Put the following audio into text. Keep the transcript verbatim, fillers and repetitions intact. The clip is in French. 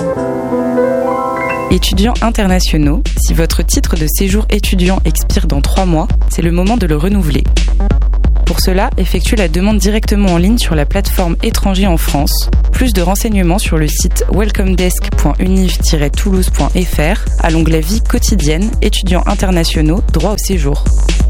Étudiants internationaux, si votre titre de séjour étudiant expire dans trois mois, c'est le moment de le renouveler. Pour cela, effectuez la demande directement en ligne sur la plateforme Étrangers en France. Plus de renseignements sur le site welcomedesk point univ tiret toulouse point f r à l'onglet Vie quotidienne, étudiants internationaux, droit au séjour.